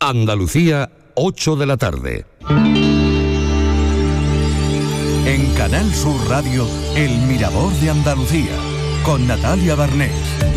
Andalucía, 8 de la tarde. En Canal Sur Radio, El Mirador de Andalucía, con Natalia Barnés.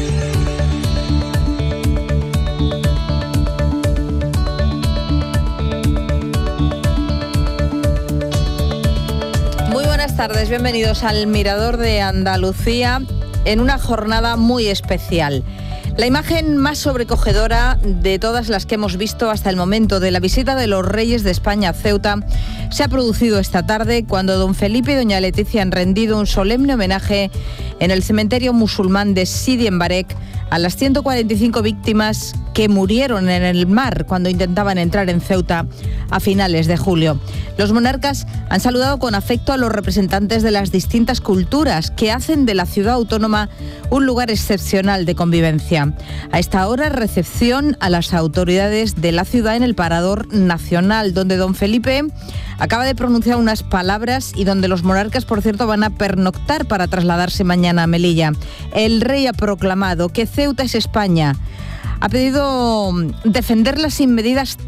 Muy buenas tardes, bienvenidos al Mirador de Andalucía en una jornada muy especial. La imagen más sobrecogedora de todas las que hemos visto hasta el momento de la visita de los Reyes de España a Ceuta se ha producido esta tarde cuando don Felipe y doña Leticia han rendido un solemne homenaje en el cementerio musulmán de Sidi Embarek a las 145 víctimas que murieron en el mar cuando intentaban entrar en Ceuta a finales de julio. Los monarcas han saludado con afecto a los representantes de las distintas culturas que hacen de la ciudad autónoma un lugar excepcional de convivencia. A esta hora, recepción a las autoridades de la ciudad en el Parador Nacional, donde don Felipe acaba de pronunciar unas palabras y donde los monarcas, por cierto, van a pernoctar para trasladarse mañana a Melilla. El rey ha proclamado que Ceuta es España. Ha pedido defenderla sin medias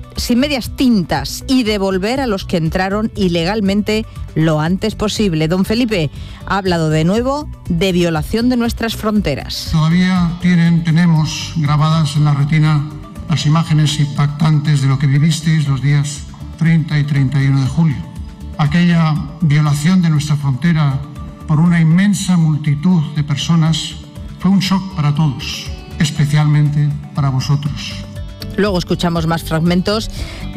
tintas y devolver a los que entraron ilegalmente lo antes posible. Don Felipe ha hablado de nuevo de violación de nuestras fronteras. Todavía tenemos grabadas en la retina las imágenes impactantes de lo que vivisteis los días 30 y 31 de julio. Aquella violación de nuestra frontera por una inmensa multitud de personas fue un shock para todos, especialmente para vosotros. Luego escuchamos más fragmentos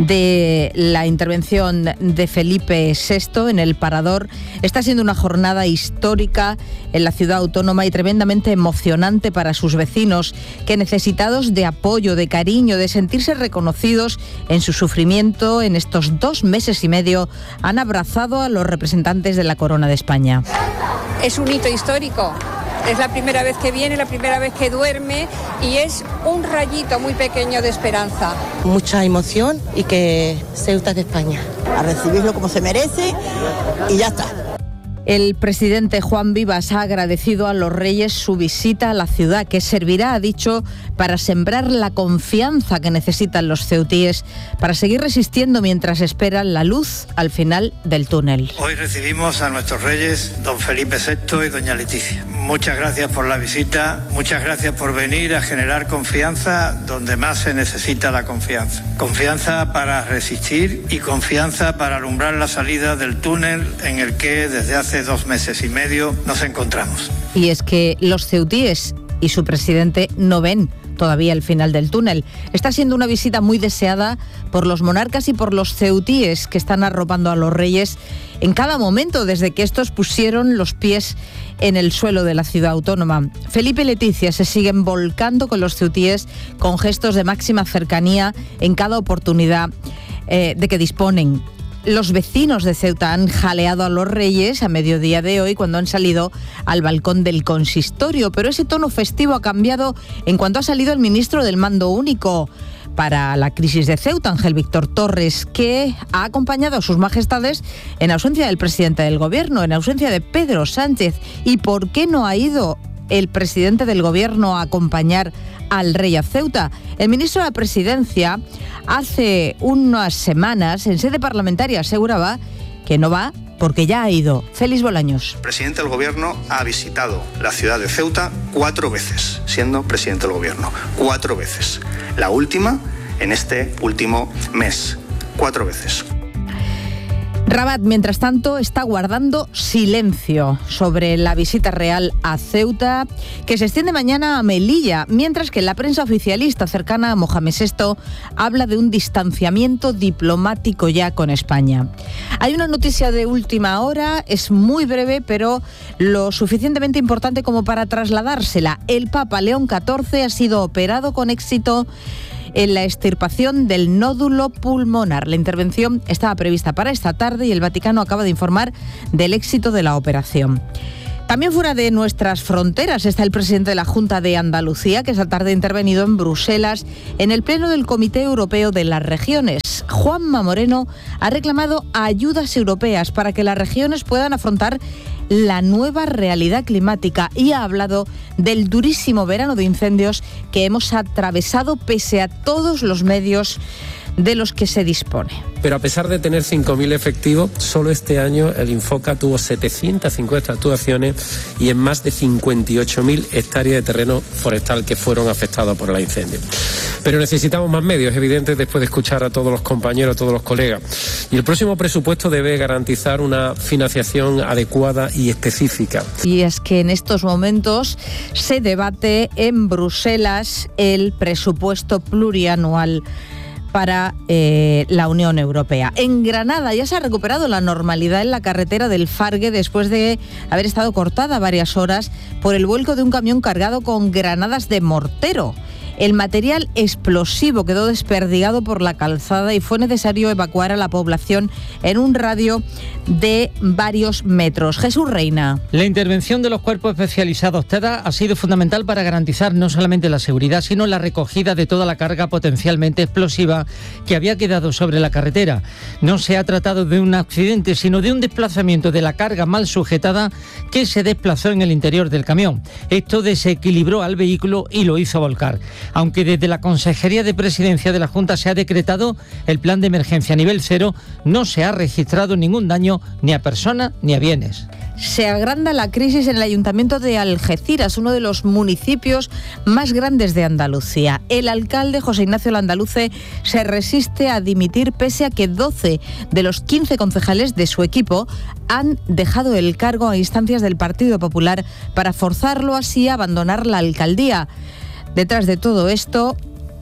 de la intervención de Felipe VI en el Parador. Está siendo una jornada histórica en la ciudad autónoma y tremendamente emocionante para sus vecinos, que necesitados de apoyo, de cariño, de sentirse reconocidos en su sufrimiento en estos 2 meses y medio, han abrazado a los representantes de la Corona de España. Es un hito histórico. Es la primera vez que viene, la primera vez que duerme y es un rayito muy pequeño de esperanza. Mucha emoción y que Ceuta es de España. A recibirlo como se merece y ya está. El presidente Juan Vivas ha agradecido a los Reyes su visita a la ciudad, que servirá, ha dicho, para sembrar la confianza que necesitan los ceutíes para seguir resistiendo mientras esperan la luz al final del túnel. Hoy recibimos a nuestros Reyes, don Felipe VI y doña Leticia. Muchas gracias por la visita, muchas gracias por venir a generar confianza donde más se necesita la confianza. Confianza para resistir y confianza para alumbrar la salida del túnel en el que desde hace 2 meses y medio nos encontramos. Y es que los ceutíes y su presidente no ven todavía el final del túnel. Está siendo una visita muy deseada por los monarcas y por los ceutíes que están arropando a los Reyes en cada momento desde que estos pusieron los pies en el suelo de la ciudad autónoma. Felipe y Leticia se siguen volcando con los ceutíes con gestos de máxima cercanía en cada oportunidad de que disponen. Los vecinos de Ceuta han jaleado a los Reyes a mediodía de hoy cuando han salido al balcón del consistorio, pero ese tono festivo ha cambiado en cuanto ha salido el ministro del Mando Único para la crisis de Ceuta, Ángel Víctor Torres, que ha acompañado a sus majestades en ausencia del presidente del gobierno, en ausencia de Pedro Sánchez. ¿Y por qué no ha ido el presidente del gobierno a acompañar al rey a Ceuta? El ministro de la Presidencia hace unas semanas en sede parlamentaria aseguraba que no va porque ya ha ido. Félix Bolaños. El presidente del gobierno ha visitado la ciudad de Ceuta 4 veces, siendo presidente del gobierno. 4 veces. La última en este último mes. 4 veces. Rabat, mientras tanto, está guardando silencio sobre la visita real a Ceuta, que se extiende mañana a Melilla, mientras que la prensa oficialista cercana a Mohamed VI habla de un distanciamiento diplomático ya con España. Hay una noticia de última hora, es muy breve, pero lo suficientemente importante como para trasladársela. El Papa León XIV ha sido operado con éxito en la extirpación del nódulo pulmonar. La intervención estaba prevista para esta tarde y el Vaticano acaba de informar del éxito de la operación. También fuera de nuestras fronteras está el presidente de la Junta de Andalucía, que esta tarde ha intervenido en Bruselas en el pleno del Comité Europeo de las Regiones. Juanma Moreno ha reclamado ayudas europeas para que las regiones puedan afrontar la nueva realidad climática y ha hablado del durísimo verano de incendios que hemos atravesado pese a todos los medios de los que se dispone. Pero a pesar de tener 5.000 efectivos, solo este año el Infoca tuvo 750 actuaciones y en más de 58.000 hectáreas de terreno forestal que fueron afectados por el incendio. Pero necesitamos más medios, evidente, después de escuchar a todos los compañeros, a todos los colegas. Y el próximo presupuesto debe garantizar una financiación adecuada y específica. Y es que en estos momentos se debate en Bruselas el presupuesto plurianual para la Unión Europea. En Granada ya se ha recuperado la normalidad en la carretera del Fargue después de haber estado cortada varias horas por el vuelco de un camión cargado con granadas de mortero. El material explosivo quedó desperdigado por la calzada y fue necesario evacuar a la población en un radio de varios metros. Jesús Reina. La intervención de los cuerpos especializados TEDA ha sido fundamental para garantizar no solamente la seguridad, sino la recogida de toda la carga potencialmente explosiva que había quedado sobre la carretera. No se ha tratado de un accidente, sino de un desplazamiento de la carga mal sujetada que se desplazó en el interior del camión. Esto desequilibró al vehículo y lo hizo volcar. Aunque desde la Consejería de Presidencia de la Junta se ha decretado el plan de emergencia a nivel 0, no se ha registrado ningún daño ni a personas ni a bienes. Se agranda la crisis en el Ayuntamiento de Algeciras, uno de los municipios más grandes de Andalucía. El alcalde José Ignacio Landaluce se resiste a dimitir pese a que 12 de los 15 concejales de su equipo han dejado el cargo a instancias del Partido Popular para forzarlo así a abandonar la alcaldía. Detrás de todo esto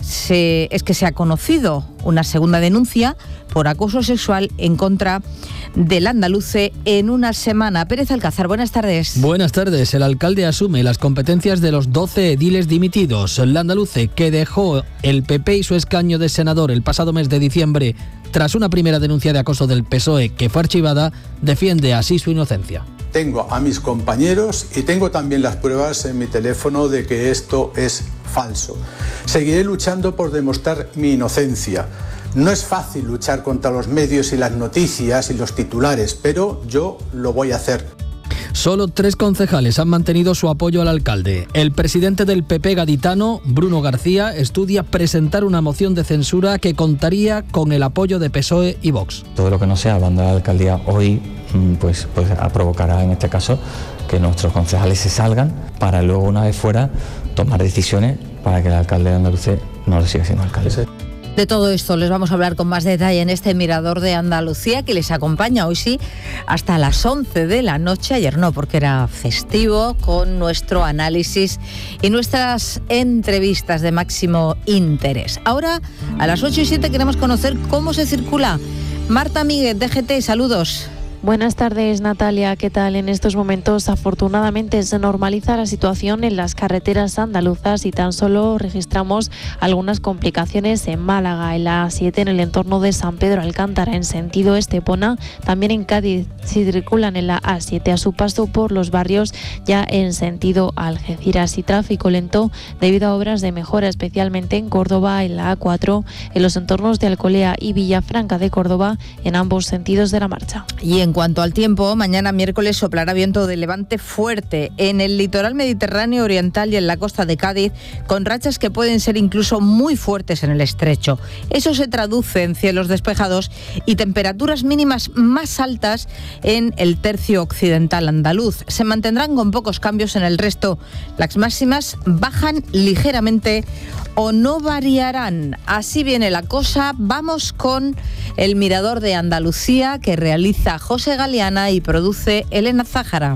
es que se ha conocido una segunda denuncia por acoso sexual en contra del andaluce en una semana. Pérez Alcázar, buenas tardes. Buenas tardes. El alcalde asume las competencias de los 12 ediles dimitidos. El andaluce, que dejó el PP y su escaño de senador el pasado mes de diciembre tras una primera denuncia de acoso del PSOE que fue archivada, defiende así su inocencia. Tengo a mis compañeros y tengo también las pruebas en mi teléfono de que esto es falso. Seguiré luchando por demostrar mi inocencia. No es fácil luchar contra los medios y las noticias y los titulares, pero yo lo voy a hacer. Solo 3 concejales han mantenido su apoyo al alcalde. El presidente del PP gaditano, Bruno García, estudia presentar una moción de censura que contaría con el apoyo de PSOE y Vox. Todo lo que no sea abandonar la alcaldía hoy pues provocará en este caso que nuestros concejales se salgan para luego, una vez fuera, tomar decisiones para que el alcalde de Andalucía no lo siga siendo alcalde. De todo esto les vamos a hablar con más detalle en este Mirador de Andalucía, que les acompaña hoy sí hasta las 11 de la noche. Ayer no, porque era festivo, con nuestro análisis y nuestras entrevistas de máximo interés. Ahora, a las 8:07 queremos conocer cómo se circula. Marta Míguez, DGT, saludos. Buenas tardes, Natalia. ¿Qué tal? En estos momentos, afortunadamente, se normaliza la situación en las carreteras andaluzas y tan solo registramos algunas complicaciones en Málaga, en la A7, en el entorno de San Pedro Alcántara, en sentido Estepona. También en Cádiz circulan en la A7 a su paso por los barrios ya en sentido Algeciras, y tráfico lento debido a obras de mejora, especialmente en Córdoba, en la A4, en los entornos de Alcolea y Villafranca de Córdoba, en ambos sentidos de la marcha. Y en cuanto al tiempo, mañana miércoles soplará viento de levante fuerte en el litoral mediterráneo oriental y en la costa de Cádiz, con rachas que pueden ser incluso muy fuertes en el estrecho. Eso se traduce en cielos despejados y temperaturas mínimas más altas en el tercio occidental andaluz. Se mantendrán con pocos cambios en el resto. Las máximas bajan ligeramente o no variarán. Así viene la cosa. Vamos con el Mirador de Andalucía, que realiza José Galeana y produce Elena Zájara.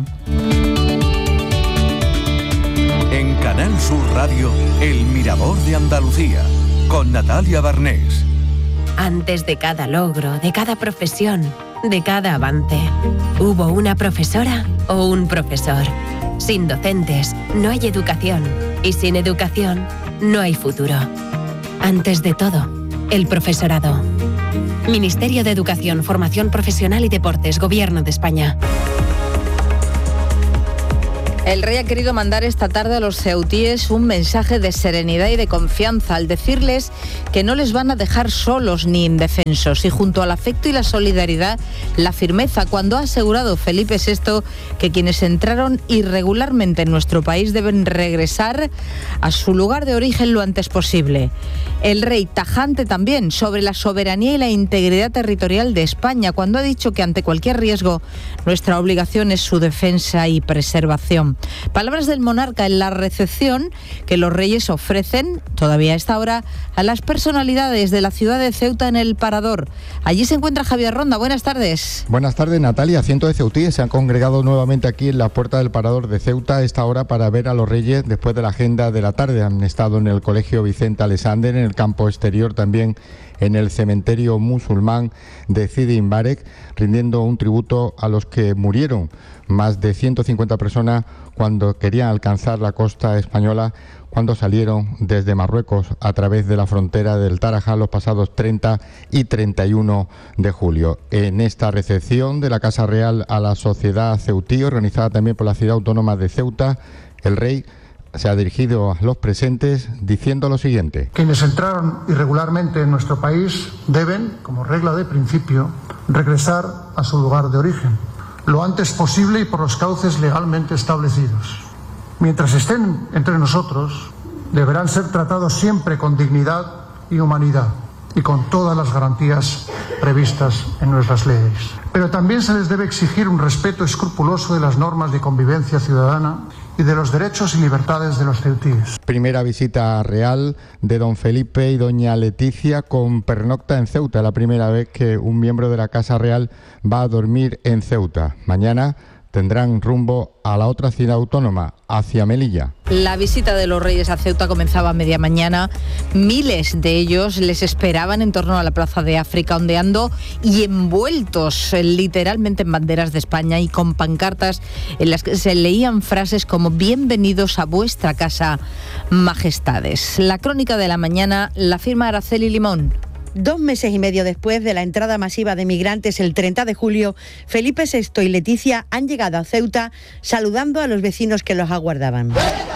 En Canal Sur Radio, el Mirador de Andalucía, con Natalia Barnés. Antes de cada logro, de cada profesión, de cada avance, hubo una profesora o un profesor. Sin docentes no hay educación, y sin educación no hay futuro. Antes de todo, el profesorado. Ministerio de Educación, Formación Profesional y Deportes, Gobierno de España. El rey ha querido mandar esta tarde a los ceutíes un mensaje de serenidad y de confianza al decirles que no les van a dejar solos ni indefensos, y junto al afecto y la solidaridad, la firmeza, cuando ha asegurado Felipe VI que quienes entraron irregularmente en nuestro país deben regresar a su lugar de origen lo antes posible. El rey tajante también sobre la soberanía y la integridad territorial de España, cuando ha dicho que ante cualquier riesgo nuestra obligación es su defensa y preservación. Palabras del monarca en la recepción que los reyes ofrecen, todavía a esta hora, a las personalidades de la ciudad de Ceuta en el Parador. Allí se encuentra Javier Ronda. Buenas tardes. Buenas tardes, Natalia. Cientos de ceutíes se han congregado nuevamente aquí en la puerta del Parador de Ceuta a esta hora para ver a los reyes después de la agenda de la tarde. Han estado en el Colegio Vicente Alexander, en el campo exterior también en el cementerio musulmán de Sidi Mbarek, rindiendo un tributo a los que murieron, más de 150 personas cuando querían alcanzar la costa española, cuando salieron desde Marruecos a través de la frontera del Tarajal los pasados 30 y 31 de julio. En esta recepción de la Casa Real a la sociedad ceutí, organizada también por la Ciudad Autónoma de Ceuta, el rey se ha dirigido a los presentes diciendo lo siguiente. Quienes entraron irregularmente en nuestro país deben, como regla de principio, regresar a su lugar de origen lo antes posible y por los cauces legalmente establecidos. Mientras estén entre nosotros, deberán ser tratados siempre con dignidad y humanidad y con todas las garantías previstas en nuestras leyes. Pero también se les debe exigir un respeto escrupuloso de las normas de convivencia ciudadana y de los derechos y libertades de los ceutíes. Primera visita real de don Felipe y doña Leticia con pernocta en Ceuta, la primera vez que un miembro de la Casa Real va a dormir en Ceuta. Mañana tendrán rumbo a la otra ciudad autónoma, hacia Melilla. La visita de los reyes a Ceuta comenzaba a media mañana. Miles de ellos les esperaban en torno a la Plaza de África, ondeando y envueltos literalmente en banderas de España y con pancartas en las que se leían frases como «Bienvenidos a vuestra casa, majestades». La crónica de la mañana la firma Araceli Limón. 2 meses y medio después de la entrada masiva de migrantes el 30 de julio, Felipe VI y Leticia han llegado a Ceuta saludando a los vecinos que los aguardaban.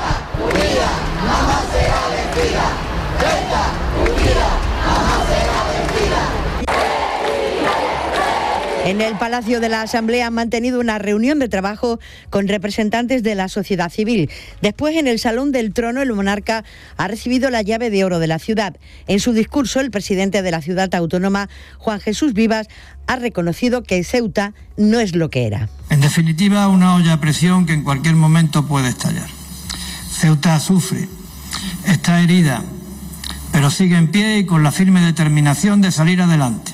En el Palacio de la Asamblea han mantenido una reunión de trabajo con representantes de la sociedad civil. Después, en el Salón del Trono, el monarca ha recibido la llave de oro de la ciudad. En su discurso, el presidente de la ciudad autónoma, Juan Jesús Vivas, ha reconocido que Ceuta no es lo que era. En definitiva, una olla a presión que en cualquier momento puede estallar. Ceuta sufre, está herida, pero sigue en pie y con la firme determinación de salir adelante.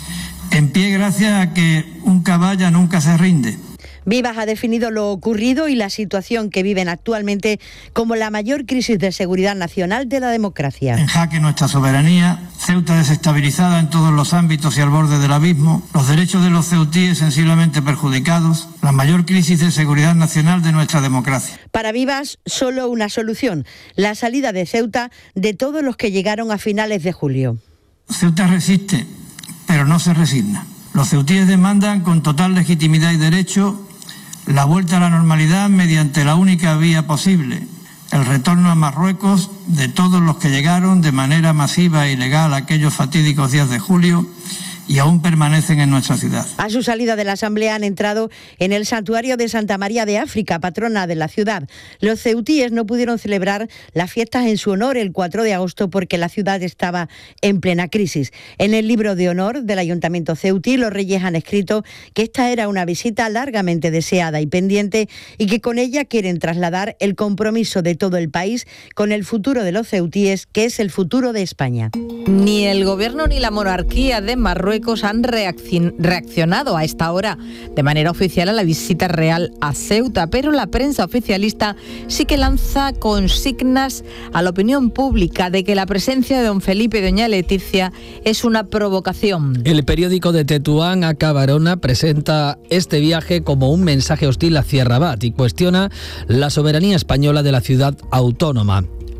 En pie gracias a que un caballo nunca se rinde. Vivas ha definido lo ocurrido y la situación que viven actualmente como la mayor crisis de seguridad nacional de la democracia. En jaque nuestra soberanía, Ceuta desestabilizada en todos los ámbitos y al borde del abismo, los derechos de los ceutíes sensiblemente perjudicados, la mayor crisis de seguridad nacional de nuestra democracia. Para Vivas, solo una solución, la salida de Ceuta de todos los que llegaron a finales de julio. Ceuta resiste, pero no se resigna. Los ceutíes demandan con total legitimidad y derecho la vuelta a la normalidad mediante la única vía posible, el retorno a Marruecos de todos los que llegaron de manera masiva e ilegal aquellos fatídicos días de julio y aún permanecen en nuestra ciudad. A su salida de la Asamblea han entrado en el santuario de Santa María de África, patrona de la ciudad. Los ceutíes no pudieron celebrar las fiestas en su honor el 4 de agosto porque la ciudad estaba en plena crisis. En el libro de honor del Ayuntamiento ceutí, los reyes han escrito que esta era una visita largamente deseada y pendiente y que con ella quieren trasladar el compromiso de todo el país con el futuro de los ceutíes, que es el futuro de España. Ni el gobierno ni la monarquía de Marruecos han reaccionado a esta hora de manera oficial a la visita real a Ceuta, pero la prensa oficialista sí que lanza consignas a la opinión pública de que la presencia de don Felipe y doña Leticia es una provocación. El periódico de Tetuán, Acá Barona, presenta este viaje como un mensaje hostil hacia Rabat y cuestiona la soberanía española de la ciudad autónoma.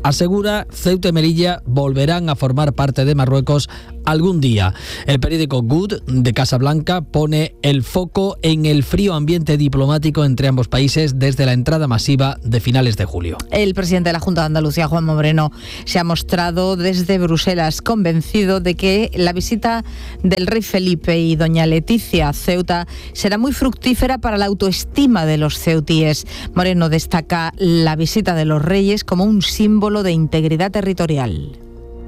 Asegura, Ceuta y Melilla volverán a formar parte de Marruecos algún día. El periódico Good de Casablanca pone el foco en el frío ambiente diplomático entre ambos países desde la entrada masiva de finales de julio. El presidente de la Junta de Andalucía, Juanma Moreno, se ha mostrado desde Bruselas convencido de que la visita del rey Felipe y doña Leticia a Ceuta será muy fructífera para la autoestima de los ceutíes. Moreno destaca la visita de los reyes como un símbolo de integridad territorial.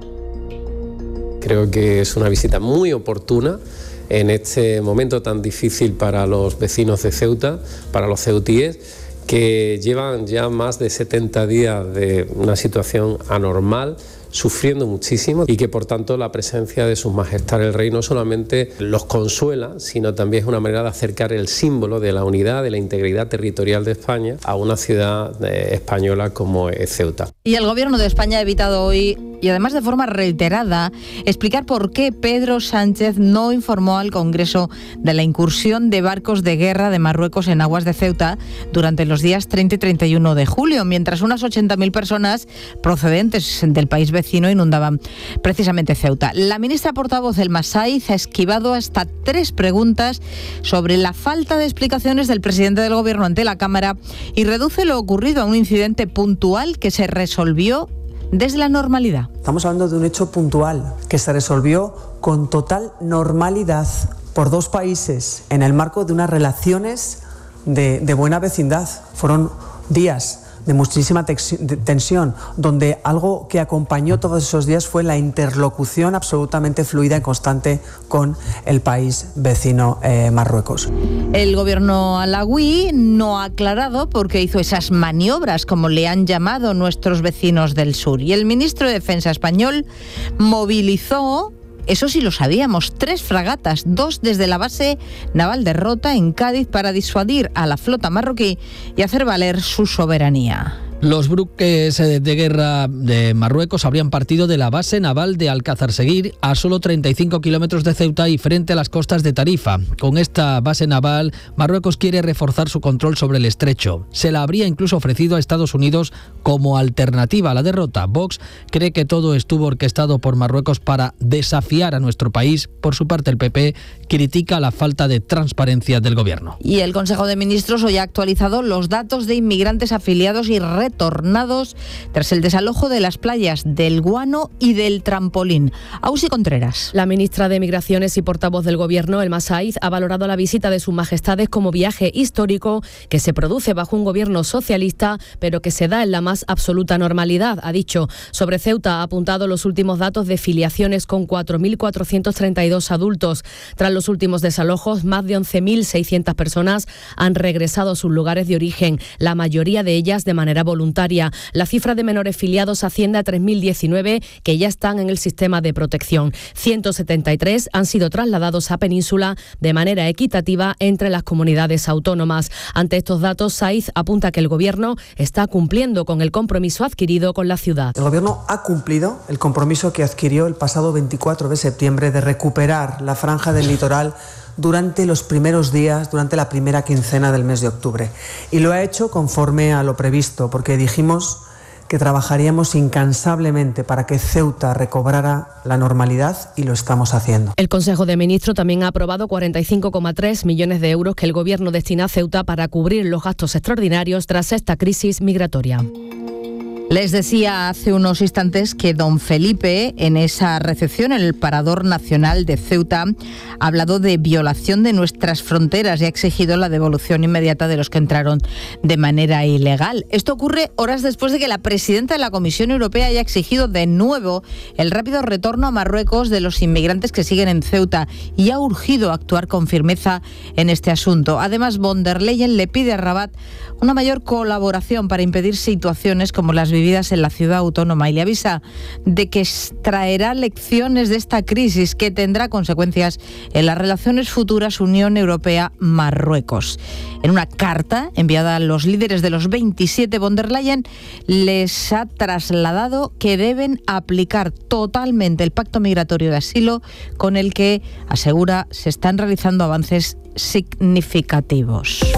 Creo que es una visita muy oportuna en este momento tan difícil para los vecinos de Ceuta, para los ceutíes, que llevan ya más de 70 días de una situación anormal, sufriendo muchísimo, y que por tanto la presencia de Su Majestad el Rey no solamente los consuela, sino también es una manera de acercar el símbolo de la unidad, de la integridad territorial de España a una ciudad española como es Ceuta. Y el Gobierno de España ha evitado hoy, y además de forma reiterada, explicar por qué Pedro Sánchez no informó al Congreso de la incursión de barcos de guerra de Marruecos en aguas de Ceuta durante los días 30 y 31 de julio, mientras unas 80.000 personas procedentes del país vecino inundaban precisamente Ceuta. La ministra portavoz Elma Saiz ha esquivado hasta 3 preguntas sobre la falta de explicaciones del presidente del Gobierno ante la Cámara y reduce lo ocurrido a un incidente puntual que se resolvió desde la normalidad. Estamos hablando de un hecho puntual que se resolvió con total normalidad por 2 países en el marco de unas relaciones de buena vecindad. Fueron días de muchísima tensión, donde algo que acompañó todos esos días fue la interlocución absolutamente fluida y constante con el país vecino Marruecos. El gobierno alauí no ha aclarado por qué hizo esas maniobras, como le han llamado nuestros vecinos del sur. Y el ministro de Defensa español movilizó, eso sí lo sabíamos, 3 fragatas, 2 desde la base naval de Rota en Cádiz para disuadir a la flota marroquí y hacer valer su soberanía. Los buques de guerra de Marruecos habrían partido de la base naval de Alcázar-Seguir a solo 35 kilómetros de Ceuta y frente a las costas de Tarifa. Con esta base naval, Marruecos quiere reforzar su control sobre el estrecho. Se la habría incluso ofrecido a Estados Unidos como alternativa a la derrota. Vox cree que todo estuvo orquestado por Marruecos para desafiar a nuestro país. Por su parte, el PP critica la falta de transparencia del gobierno. Y el Consejo de Ministros hoy ha actualizado los datos de inmigrantes afiliados y retornados tras el desalojo de las playas del Guano y del Trampolín. Ausi Contreras. La ministra de Migraciones y portavoz del Gobierno, Elma Saiz, ha valorado la visita de sus majestades como viaje histórico que se produce bajo un gobierno socialista, pero que se da en la más absoluta normalidad. Ha dicho sobre Ceuta, ha apuntado los últimos datos de filiaciones con 4.432 adultos. Tras los últimos desalojos, más de 11.600 personas han regresado a sus lugares de origen, la mayoría de ellas de manera voluntaria. La cifra de menores filiados asciende a 3.019 que ya están en el sistema de protección. 173 han sido trasladados a Península de manera equitativa entre las comunidades autónomas. Ante estos datos, Saiz apunta que el Gobierno está cumpliendo con el compromiso adquirido con la ciudad. El Gobierno ha cumplido el compromiso que adquirió el pasado 24 de septiembre de recuperar la franja del litoral durante los primeros días, durante la primera quincena del mes de octubre. Y lo ha hecho conforme a lo previsto, porque dijimos que trabajaríamos incansablemente para que Ceuta recobrara la normalidad y lo estamos haciendo. El Consejo de Ministros también ha aprobado 45,3 millones de euros que el Gobierno destina a Ceuta para cubrir los gastos extraordinarios tras esta crisis migratoria. Les decía hace unos instantes que don Felipe, en esa recepción en el Parador Nacional de Ceuta, ha hablado de violación de nuestras fronteras y ha exigido la devolución inmediata de los que entraron de manera ilegal. Esto ocurre horas después de que la presidenta de la Comisión Europea haya exigido de nuevo el rápido retorno a Marruecos de los inmigrantes que siguen en Ceuta y ha urgido actuar con firmeza en este asunto. Además, von der Leyen le pide a Rabat una mayor colaboración para impedir situaciones como las vividas en la ciudad autónoma y le avisa de que extraerá lecciones de esta crisis que tendrá consecuencias en las relaciones futuras Unión Europea-Marruecos. En una carta enviada a los líderes de los 27, von der Leyen les ha trasladado que deben aplicar totalmente el pacto migratorio de asilo, con el que, asegura, se están realizando avances significativos.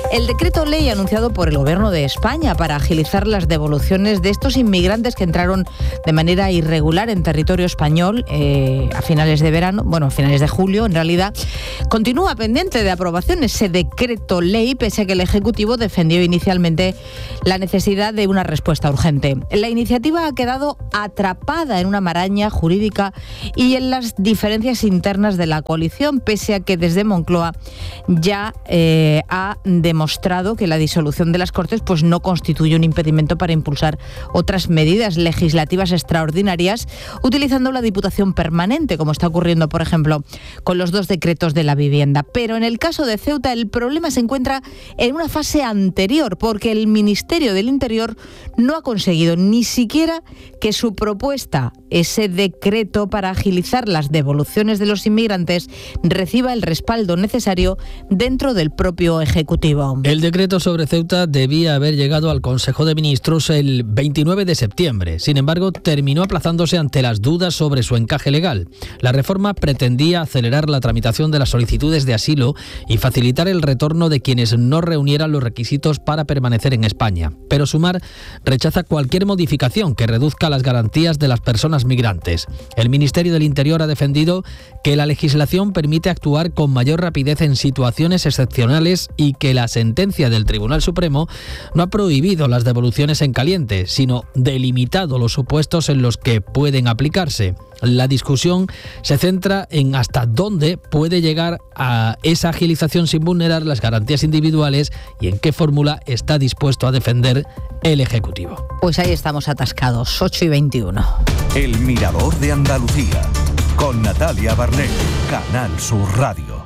El decreto ley anunciado por el Gobierno de España para agilizar las devoluciones de estos inmigrantes que entraron de manera irregular en territorio español a finales de julio, en realidad, continúa pendiente de aprobación ese decreto ley, pese a que el Ejecutivo defendió inicialmente la necesidad de una respuesta urgente. La iniciativa ha quedado atrapada en una maraña jurídica y en las diferencias internas de la coalición, pese a que desde Moncloa ya ha demostrado que la disolución de las Cortes pues no constituye un impedimento para impulsar otras medidas legislativas extraordinarias utilizando la Diputación Permanente, como está ocurriendo, por ejemplo, con los 2 decretos de la vivienda. Pero en el caso de Ceuta el problema se encuentra en una fase anterior, porque el Ministerio del Interior no ha conseguido ni siquiera que su propuesta, ese decreto para agilizar las devoluciones de los inmigrantes, reciba el respaldo necesario dentro del propio Ejecutivo. El decreto sobre Ceuta debía haber llegado al Consejo de Ministros el 29 de septiembre. Sin embargo, terminó aplazándose ante las dudas sobre su encaje legal. La reforma pretendía acelerar la tramitación de las solicitudes de asilo y facilitar el retorno de quienes no reunieran los requisitos para permanecer en España. Pero Sumar rechaza cualquier modificación que reduzca las garantías de las personas migrantes. El Ministerio del Interior ha defendido que la legislación permite actuar con mayor rapidez en situaciones excepcionales y que la sentencia del Tribunal Supremo no ha prohibido las devoluciones en caliente, sino delimitado los supuestos en los que pueden aplicarse. La discusión se centra en hasta dónde puede llegar a esa agilización sin vulnerar las garantías individuales y en qué fórmula está dispuesto a defender el Ejecutivo. Pues ahí estamos atascados, 8:21. El Mirador de Andalucía, con Natalia Barnés, Canal Sur Radio.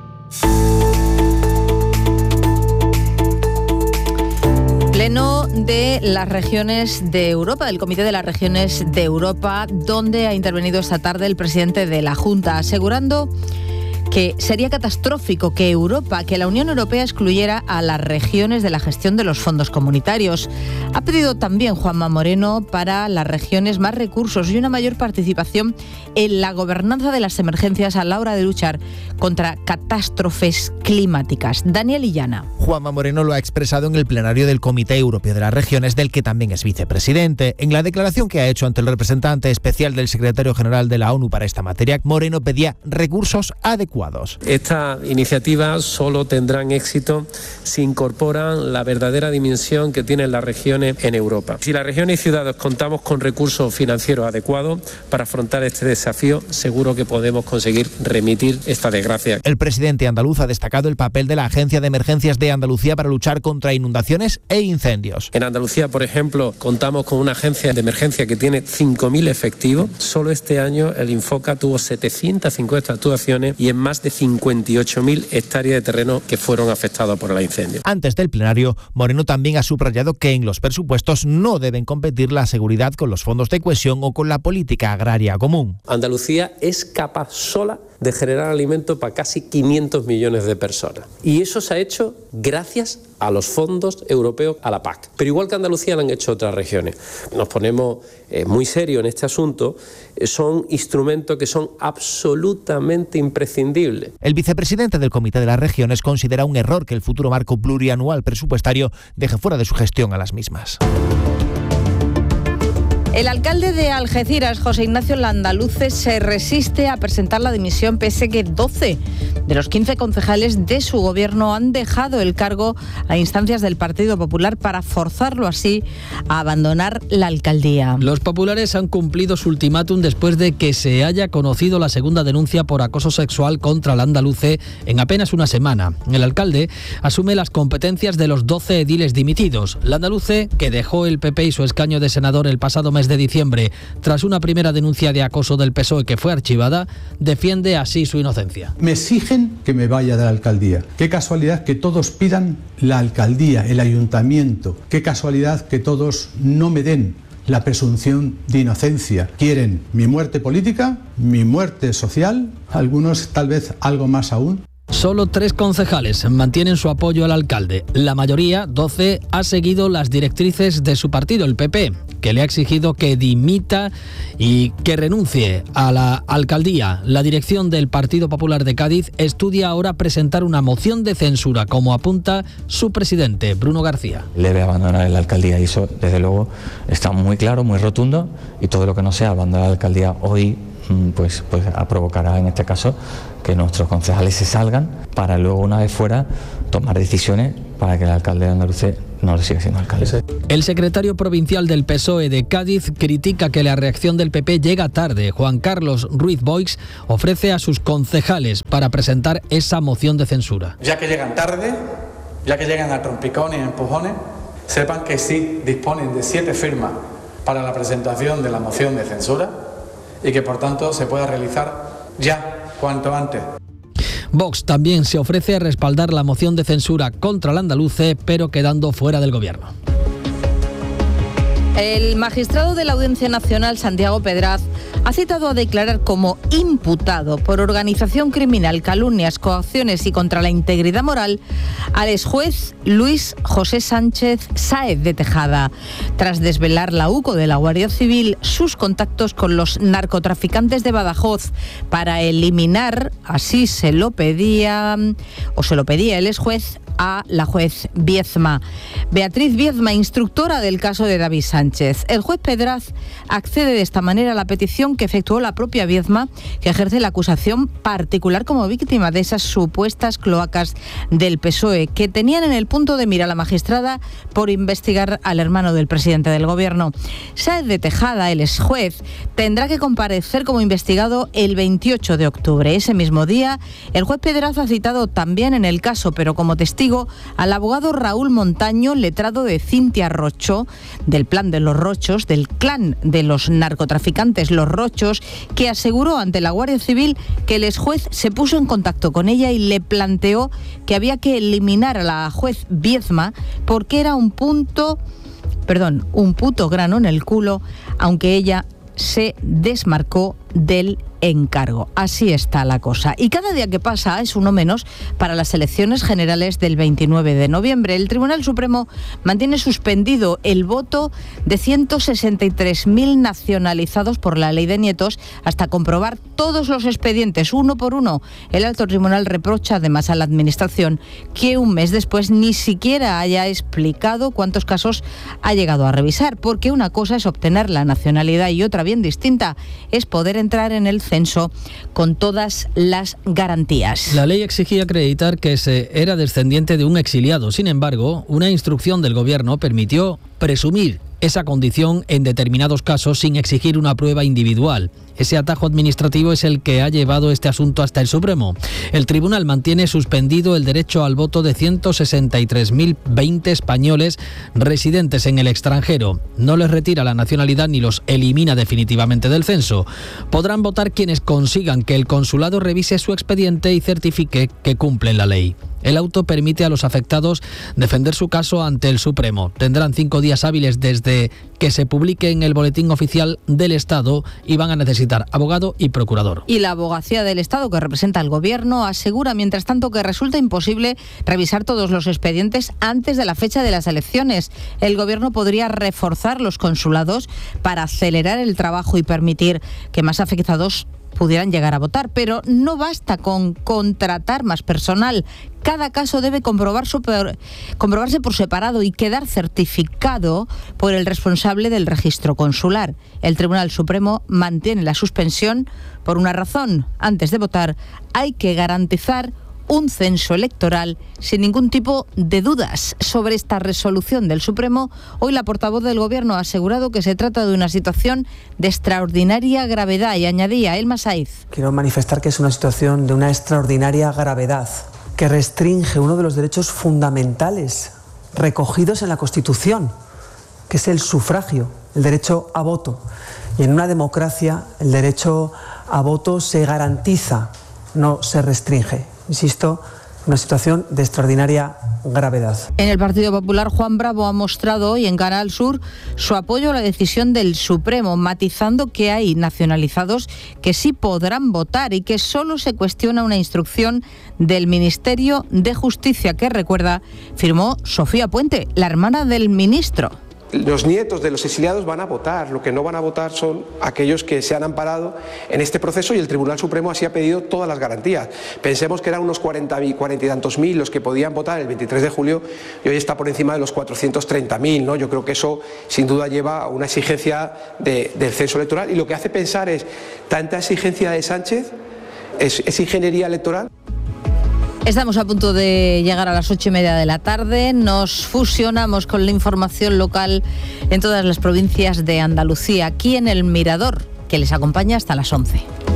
Pleno de las regiones de Europa, del Comité de las Regiones de Europa, donde ha intervenido esta tarde el presidente de la Junta, asegurando que sería catastrófico que la Unión Europea excluyera a las regiones de la gestión de los fondos comunitarios. Ha pedido también Juanma Moreno para las regiones más recursos y una mayor participación en la gobernanza de las emergencias a la hora de luchar contra catástrofes climáticas. Daniel Illana. Juanma Moreno lo ha expresado en el plenario del Comité Europeo de las Regiones, del que también es vicepresidente. En la declaración que ha hecho ante el representante especial del secretario general de la ONU para esta materia, Moreno pedía recursos adecuados. Esta iniciativa solo tendrán éxito si incorporan la verdadera dimensión que tienen las regiones en Europa. Si las regiones y ciudades contamos con recursos financieros adecuados para afrontar este desafío, seguro que podemos conseguir remitir esta desgracia. El presidente andaluz ha destacado el papel de la Agencia de Emergencias de Andalucía para luchar contra inundaciones e incendios. En Andalucía, por ejemplo, contamos con una agencia de emergencia que tiene 5.000 efectivos. Solo este año el Infoca tuvo 750 actuaciones y en más de 58.000 hectáreas de terreno que fueron afectados por el incendio. Antes del plenario, Moreno también ha subrayado que en los presupuestos no deben competir la seguridad con los fondos de cohesión o con la política agraria común. Andalucía es capaz sola de generar alimento para casi 500 millones de personas. Y eso se ha hecho gracias a los fondos europeos, a la PAC. Pero igual que Andalucía lo han hecho otras regiones. Nos ponemos muy serios en este asunto. Son instrumentos que son absolutamente imprescindibles. El vicepresidente del Comité de las Regiones considera un error que el futuro marco plurianual presupuestario deje fuera de su gestión a las mismas. El alcalde de Algeciras, José Ignacio Landaluce, se resiste a presentar la dimisión pese que 12 de los 15 concejales de su gobierno han dejado el cargo a instancias del Partido Popular para forzarlo así a abandonar la alcaldía. Los populares han cumplido su ultimátum después de que se haya conocido la segunda denuncia por acoso sexual contra Landaluce en apenas una semana. El alcalde asume las competencias de los 12 ediles dimitidos. Landaluce, que dejó el PP y su escaño de senador el pasado mes de diciembre tras una primera denuncia de acoso del PSOE que fue archivada, defiende así su inocencia. Me exigen que me vaya de la alcaldía. Qué casualidad que todos pidan la alcaldía, el ayuntamiento. Qué casualidad que todos no me den la presunción de inocencia. Quieren mi muerte política, mi muerte social, algunos tal vez algo más aún. Solo 3 concejales mantienen su apoyo al alcalde. La mayoría, 12, ha seguido las directrices de su partido, el PP, que le ha exigido que dimita y que renuncie a la alcaldía. La dirección del Partido Popular de Cádiz estudia ahora presentar una moción de censura, como apunta su presidente, Bruno García. Debe abandonar la alcaldía y eso, desde luego, está muy claro, muy rotundo, y todo lo que no sea abandonar la alcaldía hoy pues provocará en este caso que nuestros concejales se salgan para luego, una vez fuera, tomar decisiones para que el alcalde de Andalucía no siga siendo alcalde. El secretario provincial del PSOE de Cádiz critica que la reacción del PP llega tarde. Juan Carlos Ruiz Boix ofrece a sus concejales para presentar esa moción de censura. Ya que llegan tarde, ya que llegan a trompicones y empujones, sepan que sí disponen de 7 firmas para la presentación de la moción de censura y que por tanto se pueda realizar ya, cuanto antes. Vox también se ofrece a respaldar la moción de censura contra el andaluce, pero quedando fuera del gobierno. El magistrado de la Audiencia Nacional, Santiago Pedraz, ha citado a declarar como imputado por organización criminal, calumnias, coacciones y contra la integridad moral al exjuez Luis José Sánchez Sáez de Tejada, tras desvelar la UCO de la Guardia Civil sus contactos con los narcotraficantes de Badajoz para eliminar, así se lo pedía el exjuez, a la juez Biezma. Beatriz Biezma, instructora del caso de David Sánchez. El juez Pedraz accede de esta manera a la petición que efectuó la propia Biezma, que ejerce la acusación particular como víctima de esas supuestas cloacas del PSOE, que tenían en el punto de mira a la magistrada por investigar al hermano del presidente del gobierno. Sáez de Tejada, el exjuez, tendrá que comparecer como investigado el 28 de octubre. Ese mismo día, el juez Pedraz ha citado también en el caso, pero como testigo, al abogado Raúl Montaño, letrado de Cintia Rocho, del plan de los Rochos, del clan de los narcotraficantes Los Rochos, que aseguró ante la Guardia Civil que el exjuez se puso en contacto con ella y le planteó que había que eliminar a la juez Biezma porque era un puto grano en el culo, aunque ella se desmarcó del encargo. Así está la cosa. Y cada día que pasa es uno menos para las elecciones generales del 29 de noviembre. El Tribunal Supremo mantiene suspendido el voto de 163.000 nacionalizados por la ley de nietos hasta comprobar todos los expedientes uno por uno. El alto tribunal reprocha además a la Administración que un mes después ni siquiera haya explicado cuántos casos ha llegado a revisar, porque una cosa es obtener la nacionalidad y otra bien distinta es poder entrar en el censo con todas las garantías. La ley exigía acreditar que se era descendiente de un exiliado. Sin embargo, una instrucción del gobierno permitió presumir esa condición en determinados casos sin exigir una prueba individual. Ese atajo administrativo es el que ha llevado este asunto hasta el Supremo. El tribunal mantiene suspendido el derecho al voto de 163.020 españoles residentes en el extranjero. No les retira la nacionalidad ni los elimina definitivamente del censo. Podrán votar quienes consigan que el consulado revise su expediente y certifique que cumplen la ley. El auto permite a los afectados defender su caso ante el Supremo. Tendrán 5 días hábiles desde que se publique en el Boletín Oficial del Estado y van a necesitar abogado y procurador. Y la Abogacía del Estado, que representa al Gobierno, asegura mientras tanto que resulta imposible revisar todos los expedientes antes de la fecha de las elecciones. El Gobierno podría reforzar los consulados para acelerar el trabajo y permitir que más afectados pudieran llegar a votar, pero no basta con contratar más personal. Cada caso debe comprobarse por separado y quedar certificado por el responsable del registro consular. El Tribunal Supremo mantiene la suspensión por una razón. Antes de votar hay que garantizar un censo electoral sin ningún tipo de dudas. Sobre esta resolución del Supremo, hoy la portavoz del Gobierno ha asegurado que se trata de una situación de extraordinaria gravedad y añadía Elma Saiz. Quiero manifestar que es una situación de una extraordinaria gravedad que restringe uno de los derechos fundamentales recogidos en la Constitución, que es el sufragio, el derecho a voto. Y en una democracia el derecho a voto se garantiza, no se restringe. Insisto una situación de extraordinaria gravedad. En el Partido Popular, Juan Bravo ha mostrado hoy en Canal Sur su apoyo a la decisión del Supremo, matizando que hay nacionalizados que sí podrán votar y que solo se cuestiona una instrucción del Ministerio de Justicia que, recuerda, firmó Sofía Puente, la hermana del ministro. Los nietos de los exiliados van a votar, lo que no van a votar son aquellos que se han amparado en este proceso y el Tribunal Supremo así ha pedido todas las garantías. Pensemos que eran unos 40 y tantos mil los que podían votar el 23 de julio y hoy está por encima de los 430.000, ¿no? Yo creo que eso sin duda lleva a una exigencia del censo electoral y lo que hace pensar es, ¿tanta exigencia de Sánchez? ¿Es ingeniería electoral? Estamos a punto de llegar a las 8:30 de la tarde. Nos fusionamos con la información local en todas las provincias de Andalucía, aquí en El Mirador, que les acompaña hasta las 11.